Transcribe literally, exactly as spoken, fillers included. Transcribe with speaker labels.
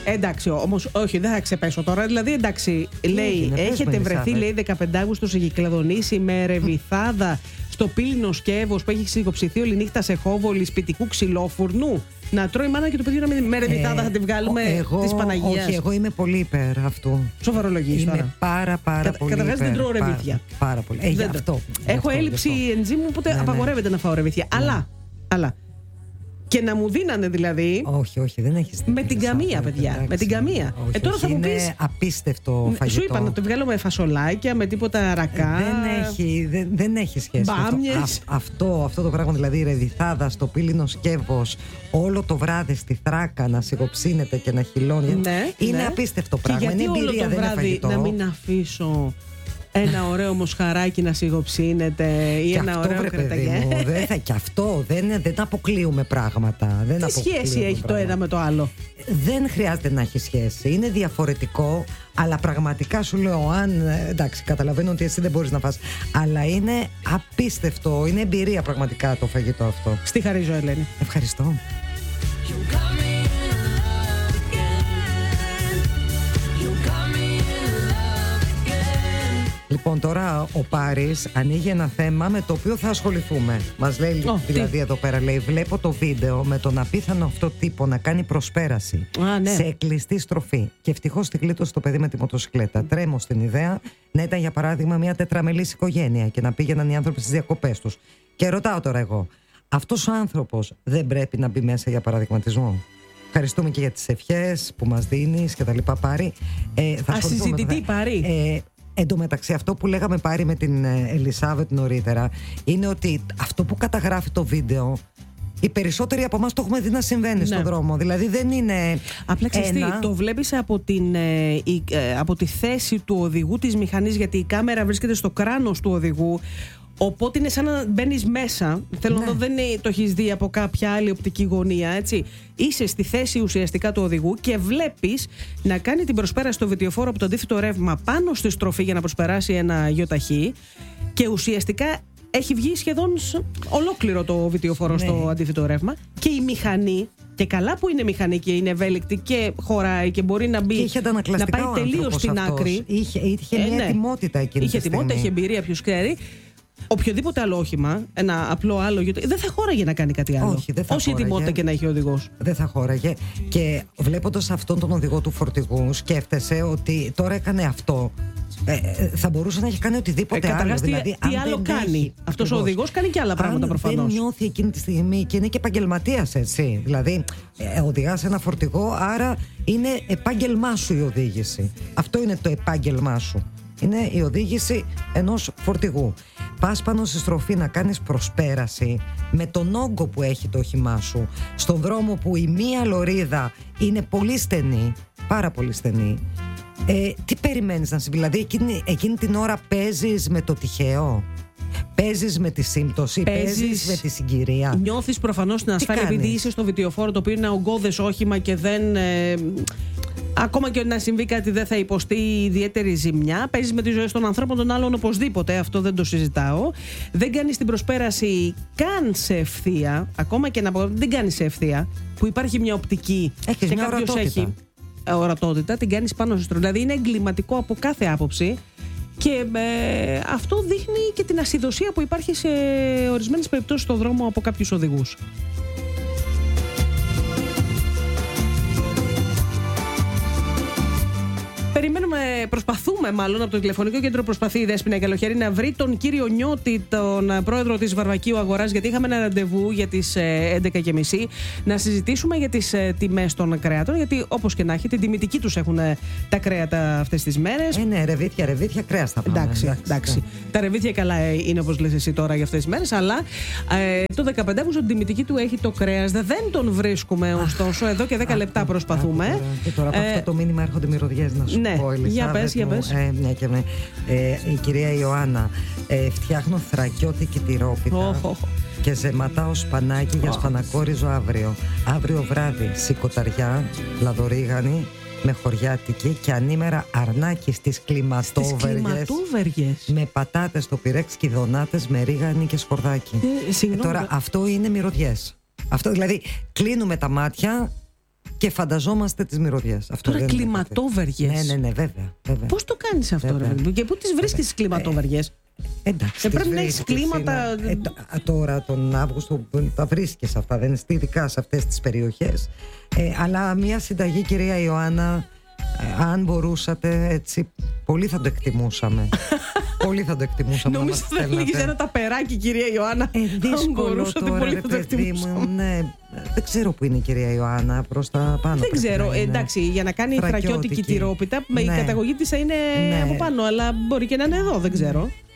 Speaker 1: Εντάξει, όμως, όχι, δεν θα ξεπέσω τώρα. Δηλαδή, εντάξει, λέει,
Speaker 2: είναι,
Speaker 1: έχετε βρεθεί,
Speaker 2: Ελισάβετ.
Speaker 1: λέει, δεκαπέντε Αυγούστου σε κυκλαδονήσι με ρεβιθάδα στο πύληνο σκεύος που έχει σιγοψηθεί όλη νύχτα σε χόβολη σπιτικού ξυλόφουρνου. Να τρώει η μάνα και το παιδί να μην με ρεβιθάδα,
Speaker 2: Ε,
Speaker 1: θα τη βγάλουμε
Speaker 2: εγώ,
Speaker 1: της Παναγίας.
Speaker 2: Όχι, εγώ είμαι πολύ υπέρ αυτού.
Speaker 1: Σοβαρολογείς
Speaker 2: Είμαι
Speaker 1: τώρα.
Speaker 2: πάρα πάρα
Speaker 1: Κατα-
Speaker 2: πολύ
Speaker 1: καταρχάς
Speaker 2: υπέρ.
Speaker 1: δεν τρώω
Speaker 2: Πάρα-
Speaker 1: ρεβίθια.
Speaker 2: Πάρα πολύ. Ε, γι'
Speaker 1: Δεν το-
Speaker 2: αυτό. γι'
Speaker 1: Έχω
Speaker 2: αυτό, γι'
Speaker 1: έλλειψη
Speaker 2: αυτό.
Speaker 1: ενζήμου, οπότε
Speaker 2: Ναι, ναι.
Speaker 1: απαγορεύεται να φάω ρεβίθια. Αλλά, αλλά. Και να μου δίνανε δηλαδή.
Speaker 2: Όχι, όχι, δεν έχεις δίκιο.
Speaker 1: Με την
Speaker 2: Ελισάβετ,
Speaker 1: καμία, παιδιά.
Speaker 2: εντάξει.
Speaker 1: Με την καμία.
Speaker 2: Όχι,
Speaker 1: Ε, τώρα
Speaker 2: όχι,
Speaker 1: θα μου
Speaker 2: είναι
Speaker 1: πεις-
Speaker 2: απίστευτο φαγητό.
Speaker 1: Σου είπα να το βγάλω με φασολάκια, με τίποτα ρακά.
Speaker 2: Δεν έχει, δεν, δεν έχει σχέση με
Speaker 1: Μπάμιες.
Speaker 2: αυτό. Α, αυτό. Αυτό το πράγμα, δηλαδή η ρεβιθάδα στο πύληνο σκεύος όλο το βράδυ στη θράκα να σιγοψύνεται και να χυλώνει.
Speaker 1: Ναι,
Speaker 2: είναι
Speaker 1: ναι.
Speaker 2: απίστευτο
Speaker 1: Και
Speaker 2: πράγμα.
Speaker 1: γιατί
Speaker 2: Είναι
Speaker 1: όλο
Speaker 2: εμπειρία,
Speaker 1: το
Speaker 2: δεν είναι
Speaker 1: βράδυ
Speaker 2: φαγητό.
Speaker 1: να μην αφήσω ένα ωραίο μοσχαράκι να σιγοψύνεται ή
Speaker 2: Και
Speaker 1: ένα
Speaker 2: αυτό,
Speaker 1: ωραίο
Speaker 2: βρε παιδί
Speaker 1: κρεταγέ.
Speaker 2: μου, δεν θα, και αυτό δεν, δεν αποκλείουμε πράγματα. Δεν
Speaker 1: Τι
Speaker 2: αποκλείουμε
Speaker 1: σχέση έχει το
Speaker 2: πράγματα.
Speaker 1: ένα με το άλλο?
Speaker 2: Δεν χρειάζεται να έχει σχέση. Είναι διαφορετικό, αλλά πραγματικά σου λέω, αν. Εντάξει, καταλαβαίνω ότι εσύ δεν μπορείς να φας. Αλλά είναι απίστευτο. Είναι εμπειρία πραγματικά το φαγητό αυτό.
Speaker 1: Στη χαρίζω, Ελένη.
Speaker 2: Ευχαριστώ. Λοιπόν, τώρα ο Πάρης ανοίγει ένα θέμα με το οποίο θα ασχοληθούμε. Μας λέει
Speaker 1: Ω,
Speaker 2: δηλαδή
Speaker 1: τι?
Speaker 2: εδώ πέρα, λέει, βλέπω το βίντεο με τον απίθανο αυτό τύπο να κάνει προσπέραση
Speaker 1: Α, ναι.
Speaker 2: σε κλειστή στροφή. Και ευτυχώς την κλείτωσε το παιδί με τη μοτοσυκλέτα. Τρέμω στην ιδέα να ήταν για παράδειγμα μια τετραμελής οικογένεια και να πήγαιναν οι άνθρωποι στις διακοπές τους. Και ρωτάω τώρα εγώ, αυτός ο άνθρωπος δεν πρέπει να μπει μέσα για παραδειγματισμό? Ευχαριστούμε και για τις ευχές που μας δίνεις και τα λοιπά, Πάρη. Ε, θα ασχοληθούμε με το
Speaker 1: Ασυζητητή,
Speaker 2: θέμα.
Speaker 1: Πάρη.
Speaker 2: Ε, Εν τω μεταξύ, αυτό που λέγαμε Πάρη με την ε, Ελισάβετ νωρίτερα είναι ότι αυτό που καταγράφει το βίντεο, οι περισσότεροι από εμάς το έχουμε δει να συμβαίνει
Speaker 1: Ναι.
Speaker 2: στον δρόμο. Δηλαδή δεν είναι.
Speaker 1: Απλά ξέρεις τι,
Speaker 2: ένα...
Speaker 1: το βλέπεις από, την, ε, η- ε, από τη θέση του οδηγού της μηχανής, γιατί η κάμερα βρίσκεται στο κράνος του οδηγού. Οπότε είναι σαν να μπαίνεις μέσα. Θέλω
Speaker 2: Ναι.
Speaker 1: να δω, δεν είναι- το έχεις δει από κάποια άλλη οπτική γωνία, έτσι. Είσαι στη θέση ουσιαστικά του οδηγού και βλέπεις να κάνει την προσπέραση στο βιτιοφόρο από το αντίθετο ρεύμα πάνω στη στροφή για να προσπεράσει ένα γιοταχή. Και ουσιαστικά έχει βγει σχεδόν σ- ολόκληρο το βιτιοφόρο
Speaker 2: Ναι.
Speaker 1: στο αντίθετο ρεύμα. Και η μηχανή, και καλά που είναι μηχανική, είναι ευέλικτη και χωράει και μπορεί να μπει.
Speaker 2: Και είχε
Speaker 1: να
Speaker 2: αντανακλαστικά
Speaker 1: πάει
Speaker 2: ο
Speaker 1: τελείως
Speaker 2: άνθρωπος
Speaker 1: στην
Speaker 2: αυτός.
Speaker 1: άκρη.
Speaker 2: Είχε, είχε
Speaker 1: Ε,
Speaker 2: μια
Speaker 1: ναι.
Speaker 2: ετοιμότητα εκείνη
Speaker 1: Είχε
Speaker 2: τη
Speaker 1: ετοιμότητα, είχε
Speaker 2: στιγμή.
Speaker 1: εμπειρία, ποιος ξέρει. Οποιοδήποτε άλλο όχημα, ένα απλό άλλο γιοταχή, δεν θα χώραγε να κάνει κάτι άλλο.
Speaker 2: Όχι, δεν θα
Speaker 1: Όση
Speaker 2: χώραγε.
Speaker 1: ετοιμότητα και να έχει ο οδηγός.
Speaker 2: Δεν θα χώραγε. Και βλέποντας αυτόν τον οδηγό του φορτηγού, σκέφτεσαι ότι τώρα έκανε αυτό. Ε, ε, θα μπορούσε να έχει κάνει οτιδήποτε
Speaker 1: Ε,
Speaker 2: άλλο.
Speaker 1: καταρχάς, τι-
Speaker 2: Δηλαδή,
Speaker 1: τι
Speaker 2: αν
Speaker 1: άλλο
Speaker 2: δεν
Speaker 1: κάνει?
Speaker 2: έχει-
Speaker 1: Αυτός ο
Speaker 2: Ακριβώς.
Speaker 1: οδηγός κάνει και άλλα πράγματα
Speaker 2: Αν
Speaker 1: προφανώς.
Speaker 2: δεν νιώθει εκείνη τη στιγμή και είναι και επαγγελματίας, έτσι. Δηλαδή, ε, οδηγάς ένα φορτηγό, άρα είναι επάγγελμά σου η οδήγηση. Αυτό είναι το επάγγελμά σου. Είναι η οδήγηση ενός φορτηγού. Πας πάνω στη στροφή να κάνεις προσπέραση με τον όγκο που έχει το όχημά σου, στον δρόμο που η μία λωρίδα είναι πολύ στενή, πάρα πολύ στενή. Ε, τι περιμένεις να συμβεί? Δηλαδή εκείνη, εκείνη την ώρα παίζεις με το τυχαίο, παίζεις με τη σύμπτωση,
Speaker 1: Παίζεις-
Speaker 2: παίζεις με τη συγκυρία.
Speaker 1: Νιώθεις προφανώς την ασφάλεια
Speaker 2: κάνεις?
Speaker 1: επειδή είσαι στο βιτιοφόρο, το οποίο είναι ογκώδες όχημα και δεν. Ε, ακόμα και να συμβεί κάτι δεν θα υποστεί ιδιαίτερη ζημιά. Παίζεις με τη ζωή των ανθρώπων των άλλων οπωσδήποτε, αυτό δεν το συζητάω. Δεν κάνεις την προσπέραση καν σε ευθεία, ακόμα και να πω δεν κάνεις σε ευθεία, που υπάρχει μια οπτική
Speaker 2: Έχεις
Speaker 1: και
Speaker 2: μια
Speaker 1: κάποιος
Speaker 2: ορατότητα.
Speaker 1: έχει ορατότητα, την κάνεις πάνω στο στροφή. Δηλαδή είναι εγκληματικό από κάθε άποψη. Και ε, αυτό δείχνει και την ασυδοσία που υπάρχει σε ορισμένες περιπτώσεις στον δρόμο από κάποιους οδηγούς. Περιμένουμε, προσπαθούμε μάλλον από το τηλεφωνικό κέντρο, προσπαθεί η Δέσποινα Καλοχέρη να βρει τον κύριο Νιώτη, τον πρόεδρο της Βαρβακίου Αγοράς, γιατί είχαμε ένα ραντεβού για τις έντεκα και μισή να συζητήσουμε για τις τιμές των κρέατων, γιατί όπως και να έχει την τιμητική τους έχουν τα κρέατα αυτές τις μέρες.
Speaker 2: Ε, ναι, ρεβίθια, ρεβίθια, κρέας θα πάμε.
Speaker 1: Εντάξει, εντάξει. Τα ρεβίθια καλά είναι όπως λες εσύ τώρα για αυτές τις μέρες, αλλά ε, το δεκαπέντε Αυγούστου την τιμητική του έχει το κρέας. Δεν τον βρίσκουμε ωστόσο. Εδώ και δέκα λεπτά προσπαθούμε.
Speaker 2: Άκου τώρα. Και τώρα από
Speaker 1: Ε,
Speaker 2: αυτό το μήνυμα έρχονται μυρωδιές να σου
Speaker 1: ναι,
Speaker 2: πω, Ελισάβετ
Speaker 1: για πες, για
Speaker 2: μου.
Speaker 1: πες.
Speaker 2: Ε, μια και με, ε, η κυρία Ιωάννα, ε, φτιάχνω θρακιώτικη τυρόπιτα
Speaker 1: Οχ, οχ.
Speaker 2: και ζεματάω σπανάκι για σπανακόριζο αύριο. Αύριο βράδυ σηκωταριά, λαδορίγανη με χωριάτικη και ανήμερα αρνάκι στις
Speaker 1: Τις
Speaker 2: κλιματόβεργες.
Speaker 1: κλιματόβεργες.
Speaker 2: Με πατάτες στο πυρέξ και δονάτες με ρίγανη και σκορδάκι.
Speaker 1: Ε, συγγνώμη.
Speaker 2: τώρα αυτό είναι μυρωδιές. Αυτό δηλαδή κλείνουμε τα μάτια και φανταζόμαστε τις μυρωδιές. Αυτό
Speaker 1: Τώρα κλιματόβεργες.
Speaker 2: Ναι, ναι, ναι, βέβαια. βέβαια.
Speaker 1: Πώς το κάνεις αυτό,
Speaker 2: Βέβαια.
Speaker 1: ρε, και πού τις βρίσκεις τις κλιματόβεργες?
Speaker 2: Εντάξει,
Speaker 1: Ε, πρέπει να έχεις
Speaker 2: βρίσκεις,
Speaker 1: κλίματα.
Speaker 2: είναι- ε, τ- α, τώρα τον Αύγουστο τα βρίσκεις αυτά, δεν είναι ειδικά σε αυτές τις περιοχές. Ε, αλλά μια συνταγή, κυρία Ιωάννα, ε, αν μπορούσατε έτσι, πολύ θα το εκτιμούσαμε. Πολύ θα το εκτιμούσαμε. να
Speaker 1: Νόμιζα
Speaker 2: μας
Speaker 1: θα
Speaker 2: στέλνατε.
Speaker 1: έλεγες ένα ταπεράκι, κυρία Ιωάννα.
Speaker 2: Ε,
Speaker 1: Αν
Speaker 2: δύσκολο
Speaker 1: μπορούσατε,
Speaker 2: τώρα,
Speaker 1: πολύ
Speaker 2: ρε
Speaker 1: θα το
Speaker 2: παιδί μου.
Speaker 1: εκτιμούσαμε.
Speaker 2: Ναι, δεν ξέρω που είναι η κυρία Ιωάννα, προς τα πάνω.
Speaker 1: Δεν
Speaker 2: πρέπει
Speaker 1: ξέρω,
Speaker 2: να είναι.
Speaker 1: εντάξει, για να κάνει
Speaker 2: Θρακιώτικη.
Speaker 1: θρακιώτικη τυρόπιτα, η
Speaker 2: Ναι.
Speaker 1: καταγωγή της θα είναι
Speaker 2: Ναι.
Speaker 1: από πάνω, αλλά μπορεί και να είναι εδώ, δεν ξέρω.